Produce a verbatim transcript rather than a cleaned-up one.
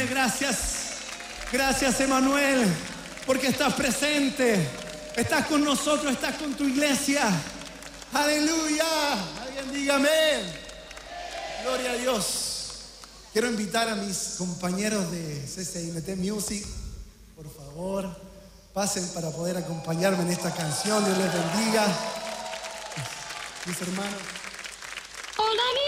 Emanuel, gracias. Gracias, Emanuel, porque estás presente. Estás con nosotros, estás con tu iglesia. Aleluya. Alguien diga amén. Gloria a Dios. Quiero invitar a mis compañeros de C C I M T Music, por favor, pasen para poder acompañarme en esta canción. Dios les bendiga. Mis hermanos. Hola,